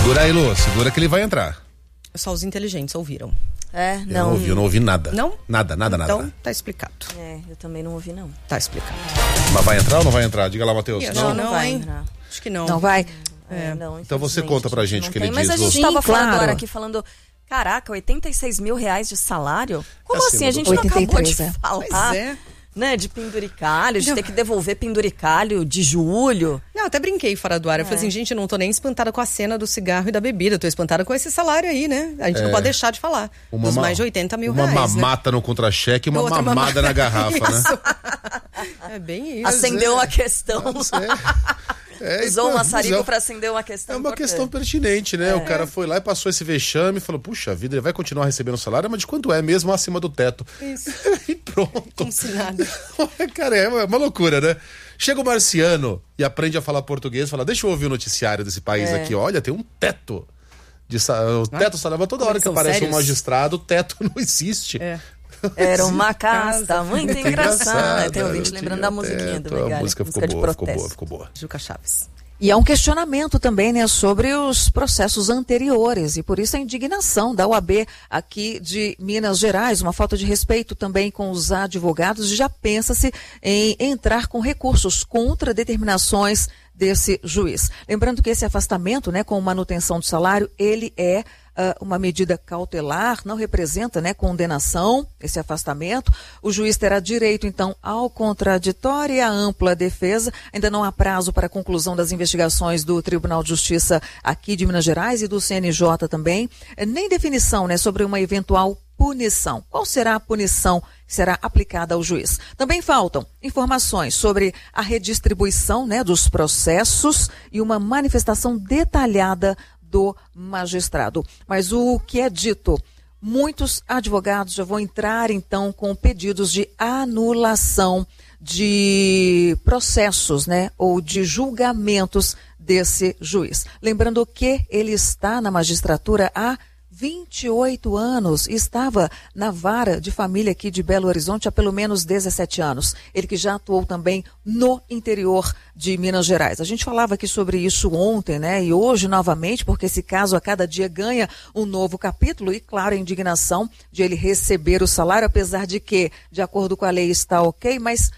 Segura aí, Lu, segura que ele vai entrar. Só os inteligentes ouviram. Não. Eu não ouvi nada. Não? Nada. Então, tá explicado. Eu também não ouvi, não. Tá explicado. Mas vai entrar ou não vai entrar? Diga lá, Matheus. Não vai entrar. Acho que não. Não vai? Não, então você conta pra gente o que ele diz. Mas a gente tava falando agora aqui, falando... Caraca, R$86 mil de salário? Como assim? A gente não acabou de falar, né? De penduricalho, de ter que devolver penduricalho de julho. Não, até brinquei fora do ar. Eu falei assim, gente, eu não tô nem espantada com a cena do cigarro e da bebida. Eu tô espantada com esse salário aí, né? A gente não pode deixar de falar. Dos mais de R$80 mil. Uma mamata no contra-cheque e uma mamada na garrafa, né? É bem isso. Acendeu a questão. Usou o maçarico pra acender uma questão. É uma questão pertinente, né? O cara foi lá e passou esse vexame e falou, puxa vida, ele vai continuar recebendo o salário, mas de quanto é mesmo acima do teto? Isso. E pronto. Como se nada. Cara, é uma loucura, né? Chega o marciano e aprende a falar português, fala, deixa eu ouvir o noticiário desse país aqui. Olha, tem um teto. O teto salário, toda hora que aparece um magistrado, o teto não existe. Era uma casta muito engraçada. Tem ouvinte lembrando da musiquinha do Megali. A música ficou boa. Juca Chaves. E há um questionamento também, né, sobre os processos anteriores, e por isso a indignação da OAB aqui de Minas Gerais, uma falta de respeito também com os advogados, e já pensa-se em entrar com recursos contra determinações desse juiz. Lembrando que esse afastamento, né, com manutenção do salário, ele é uma medida cautelar, não representa, né, condenação, esse afastamento. O juiz terá direito, então, ao contraditório e à ampla defesa. Ainda não há prazo para a conclusão das investigações do Tribunal de Justiça aqui de Minas Gerais e do CNJ também. Nem definição, né, sobre uma eventual punição. Qual será a punição que será aplicada ao juiz? Também faltam informações sobre a redistribuição, né, dos processos e uma manifestação detalhada do magistrado. Mas o que é dito, muitos advogados já vão entrar então com pedidos de anulação de processos, né, ou de julgamentos desse juiz. Lembrando que ele está na magistratura há 28 anos e estava na vara de família aqui de Belo Horizonte há pelo menos 17 anos. Ele que já atuou também no interior de Minas Gerais. A gente falava aqui sobre isso ontem, né? E hoje novamente, porque esse caso a cada dia ganha um novo capítulo e, claro, a indignação de ele receber o salário, apesar de que, de acordo com a lei, está ok, mas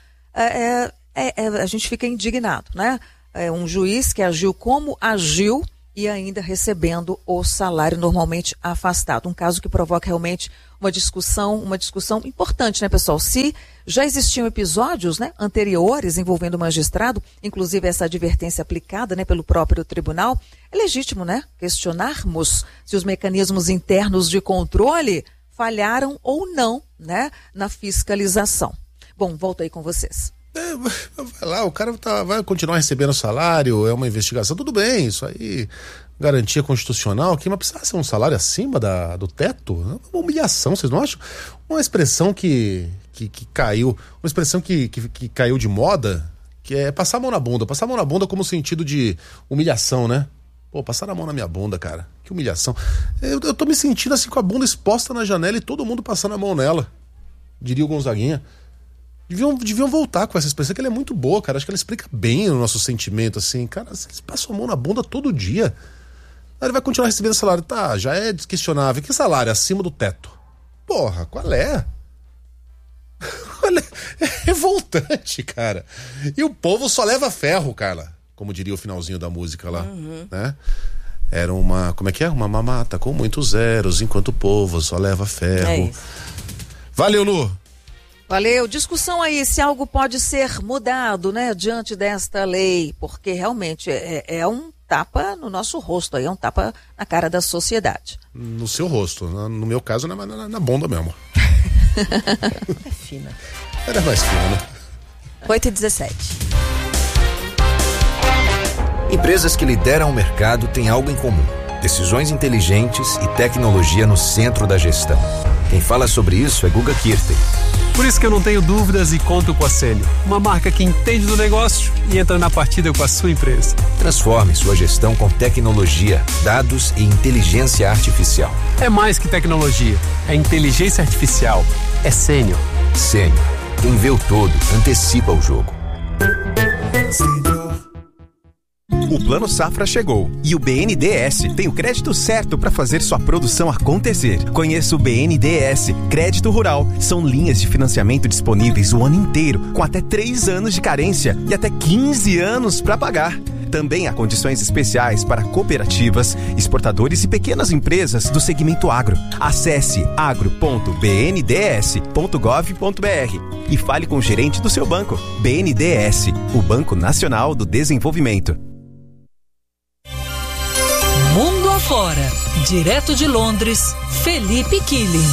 a gente fica indignado, né? É um juiz que agiu como agiu e ainda recebendo o salário normalmente afastado. Um caso que provoca realmente uma discussão importante, né, pessoal? Se já existiam episódios, né, anteriores envolvendo o magistrado, inclusive essa advertência aplicada, né, pelo próprio tribunal, é legítimo, né, questionarmos se os mecanismos internos de controle falharam ou não, né, na fiscalização. Bom, volto aí com vocês. Vai lá, o cara vai continuar recebendo salário, é uma investigação, tudo bem, isso aí, garantia constitucional aqui, mas precisa ser um salário acima do teto? É uma humilhação, vocês não acham? Uma expressão que caiu, uma expressão que caiu de moda, que é passar a mão na bunda como sentido de humilhação, né? Pô, passar a mão na minha bunda, cara, que humilhação. Eu tô me sentindo assim com a bunda exposta na janela e todo mundo passando a mão nela, diria o Gonzaguinha. Deviam voltar com essa expressão, que ela é muito boa, cara. Acho que ela explica bem o nosso sentimento, assim. Cara, vocês passam a mão na bunda todo dia. Aí ele vai continuar recebendo salário. Tá, já é questionável. Que salário? Acima do teto. Porra, qual é? É revoltante, cara. E o povo só leva ferro, Carla. Como diria o finalzinho da música lá, né? Era uma, como é que é? Uma mamata com muitos zeros, enquanto o povo só leva ferro. É isso. Valeu, Lu. Valeu. Discussão aí se algo pode ser mudado, né, diante desta lei, porque realmente é um tapa no nosso rosto, aí é um tapa na cara da sociedade. No seu rosto, no meu caso na bunda mesmo. É fina. Era mais fina, né? 8h17. Empresas que lideram o mercado têm algo em comum: decisões inteligentes e tecnologia no centro da gestão. Quem fala sobre isso é Guga Kirten. Por isso que eu não tenho dúvidas e conto com a Sênio, uma marca que entende do negócio e entra na partida com a sua empresa. Transforme sua gestão com tecnologia, dados e inteligência artificial. É mais que tecnologia, é inteligência artificial, é Sênio. Sênio, quem vê o todo, antecipa o jogo. O Plano Safra chegou e o BNDES tem o crédito certo para fazer sua produção acontecer. Conheça o BNDES Crédito Rural. São linhas de financiamento disponíveis o ano inteiro, com até 3 anos de carência e até 15 anos para pagar. Também há condições especiais para cooperativas, exportadores e pequenas empresas do segmento agro. Acesse agro.bnds.gov.br e fale com o gerente do seu banco. BNDES, o Banco Nacional do Desenvolvimento. Mundo afora, direto de Londres, Felipe Killing.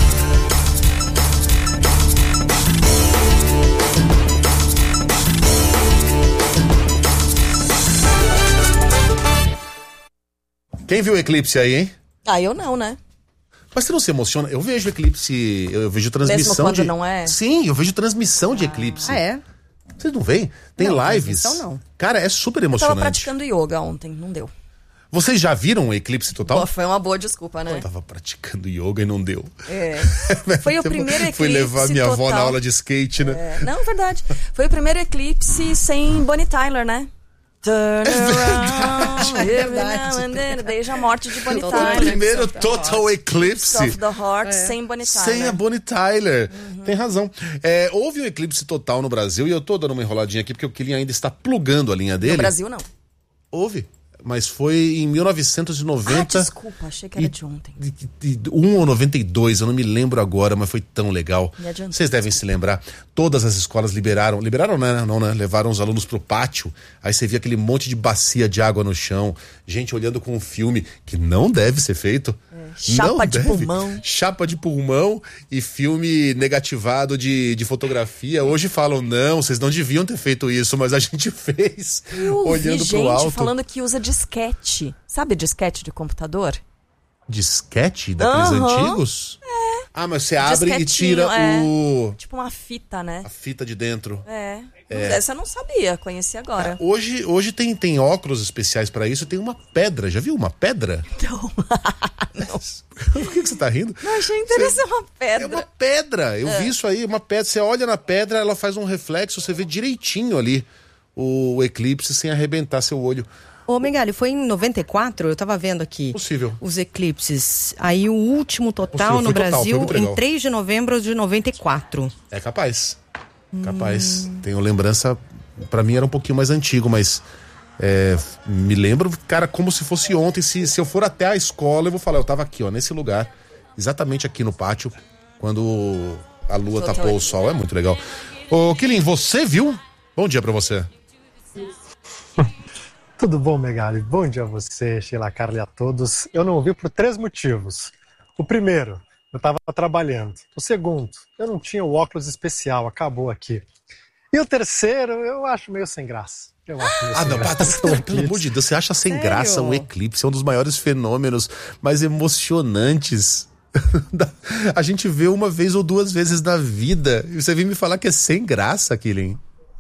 Quem viu o eclipse aí, hein? Eu não, né? Mas você não se emociona? Eu vejo eclipse, eu vejo transmissão mesmo quando não é? Sim, eu vejo transmissão de eclipse. É? Vocês não veem? Tem lives. Não. Cara, é super emocionante. Eu tava praticando yoga ontem, não deu. Vocês já viram o eclipse total? Pô, foi uma boa desculpa, né? Eu tava praticando yoga e não deu. Foi o primeiro eclipse Fui levar minha total. avó na aula de skate, né? Não, verdade. Foi o primeiro eclipse sem Bonnie Tyler, né? Turn around, verdade. Desde a morte de Bonnie Foi Tyler. o primeiro total eclipse. Soft the Heart, sem Bonnie Tyler. Sem a Bonnie Tyler. Tem razão. Houve um eclipse total no Brasil e eu tô dando uma enroladinha aqui porque o Killing ainda está plugando a linha dele. No Brasil, não. Houve. Mas foi em 1990. Desculpa, achei que era de ontem. 1 ou 92, eu não me lembro agora, mas foi tão legal. Me Vocês devem se lembrar. Todas as escolas liberaram, né? Não, né? Levaram os alunos pro pátio. Aí você via aquele monte de bacia de água no chão, gente olhando com um filme que não deve ser feito. Chapa de pulmão. Chapa de pulmão e filme negativado de fotografia. Hoje falam, não, vocês não deviam ter feito isso, mas a gente fez. Olhando pro alto. Gente falando que usa disquete. Sabe disquete de computador? Disquete daqueles antigos? Mas você abre e tira o... Tipo uma fita, né? A fita de dentro. Essa eu não sabia, conheci agora. Hoje tem óculos especiais pra isso, tem uma pedra. Já viu uma pedra? Não. Por que você tá rindo? Não, achei interessante uma pedra. É uma pedra. Eu vi isso aí, uma pedra. Você olha na pedra, ela faz um reflexo, você vê direitinho ali o eclipse sem arrebentar seu olho. Ô, Megali, foi em 94, eu tava vendo aqui. Possível. Os eclipses. Aí o último total no Brasil, em 3 de novembro de 94. É capaz. Capaz. Tenho lembrança, pra mim era um pouquinho mais antigo, mas me lembro, cara, como se fosse ontem. Se eu for até a escola, eu vou falar, eu tava aqui, ó, nesse lugar, exatamente aqui no pátio, quando a lua tapou o sol. É muito legal. Ô, Killing, você viu? Bom dia pra você. Tudo bom, Megali? Bom dia a você, Sheila, Carla e a todos. Eu não vi por 3 motivos. O primeiro, eu estava trabalhando. O segundo, eu não tinha o óculos especial, acabou aqui. E o terceiro, eu acho meio sem graça. Pelo amor de Deus, você acha sem graça um eclipse? É um dos maiores fenômenos mais emocionantes. A gente vê uma vez ou 2 vezes na vida. E você vem me falar que é sem graça, Killing.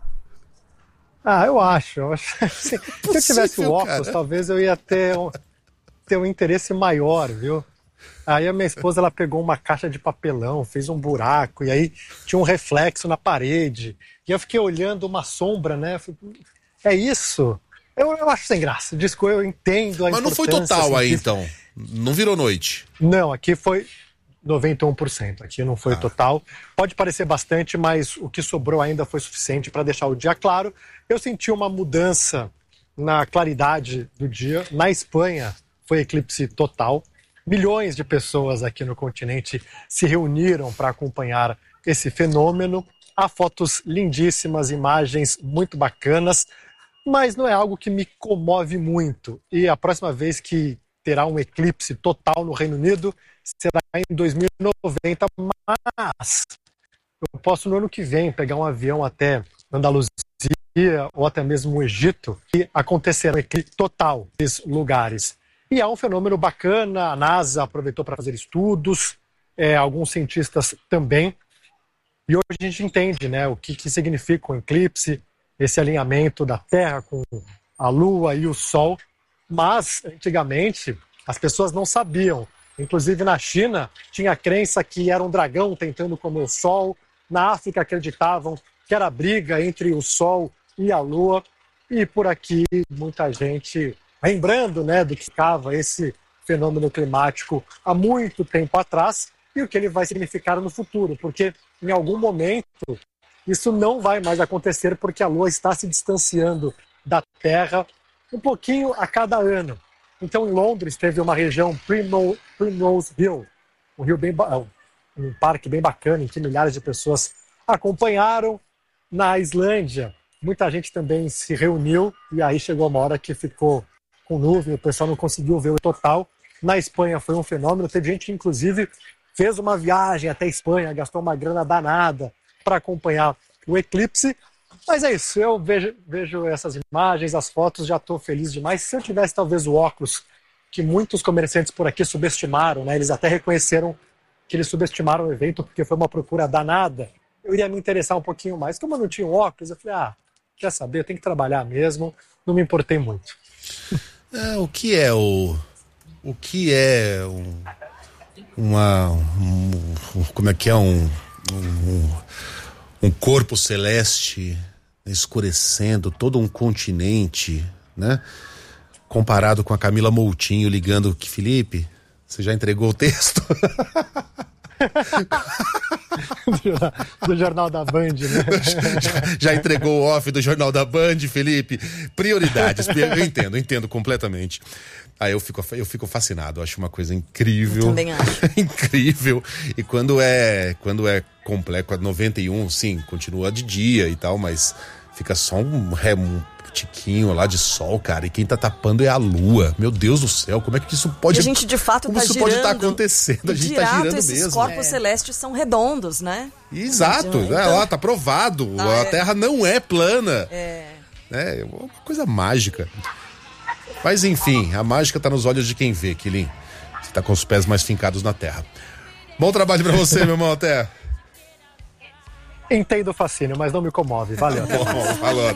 Eu acho. Se eu tivesse o óculos, cara, talvez eu ia ter um interesse maior, viu? Aí a minha esposa, ela pegou uma caixa de papelão, fez um buraco, e aí tinha um reflexo na parede. E eu fiquei olhando uma sombra, né? É isso? Eu acho sem graça. Desculpa, eu entendo a importância. Mas não foi total aí, então? Não virou noite? Não, aqui foi 91%. Aqui não foi total. Pode parecer bastante, mas o que sobrou ainda foi suficiente para deixar o dia claro. Eu senti uma mudança na claridade do dia. Na Espanha foi eclipse total. Milhões de pessoas aqui no continente se reuniram para acompanhar esse fenômeno. Há fotos lindíssimas, imagens muito bacanas, mas não é algo que me comove muito. E a próxima vez que terá um eclipse total no Reino Unido será em 2090, mas eu posso no ano que vem pegar um avião até Andaluzia ou até mesmo o Egito e acontecerá um eclipse total nesses lugares. E é um fenômeno bacana, a NASA aproveitou para fazer estudos, alguns cientistas também, e hoje a gente entende, né, o que significa um eclipse, esse alinhamento da Terra com a Lua e o Sol, mas antigamente as pessoas não sabiam. Inclusive na China tinha a crença que era um dragão tentando comer o Sol, na África acreditavam que era a briga entre o Sol e a Lua. E por aqui, muita gente lembrando, né, do que ficava esse fenômeno climático há muito tempo atrás e o que ele vai significar no futuro, porque em algum momento isso não vai mais acontecer porque a Lua está se distanciando da Terra um pouquinho a cada ano. Então, em Londres, teve uma região, Primrose Hill, um parque bem bacana, em que milhares de pessoas acompanharam. Na Islândia, muita gente também se reuniu, e aí chegou uma hora que ficou com nuvem, o pessoal não conseguiu ver o total. Na Espanha foi um fenômeno, teve gente que, inclusive, fez uma viagem até a Espanha, gastou uma grana danada para acompanhar o eclipse. Mas é isso, eu vejo essas imagens, as fotos, já estou feliz demais. Se eu tivesse talvez o óculos que muitos comerciantes por aqui subestimaram, né? Eles até reconheceram que eles subestimaram o evento porque foi uma procura danada, eu iria me interessar um pouquinho mais. Como eu não tinha um óculos, eu falei, quer saber, tem que trabalhar mesmo, não me importei muito. Um corpo celeste escurecendo todo um continente, né? Comparado com a Camila Moutinho ligando que Felipe, você já entregou o texto? do Jornal da Band, né? Já entregou o off do Jornal da Band, Felipe? Prioridades, eu entendo completamente. Eu fico fascinado, eu acho uma coisa incrível. Eu também acho. Incrível. E quando é completo, 91, sim, continua de dia e tal, mas fica só um tiquinho lá de sol, cara, e quem tá tapando é a lua. Meu Deus do céu, como é que isso pode... E a gente de fato como tá isso girando. Pode estar acontecendo? A gente tá girando esses mesmo. Esses corpos celestes são redondos, né? Exato, lá tá provado. A Terra não é plana. É uma coisa mágica. Mas enfim, a mágica tá nos olhos de quem vê, Quilin. Você tá com os pés mais fincados na terra. Bom trabalho pra você, meu irmão, até. Entendo o fascínio, mas não me comove. Valeu. Falou.